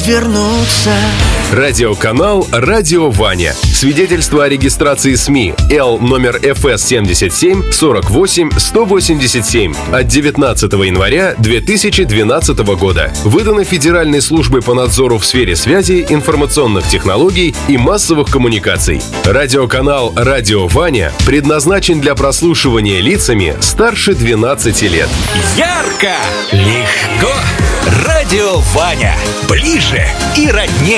вернуться. Радиоканал «Радио Ваня». Свидетельство о регистрации СМИ Л номер ФС 77 48 187 от 19 января 2012 года. Выдано Федеральной службой по надзору в сфере связи, информационных технологий и массовых коммуникаций. Радиоканал «Радио Ваня» предназначен для прослушивания лицами старше 12 лет. Ярко, легко. Радио Ваня. Ближе и роднее.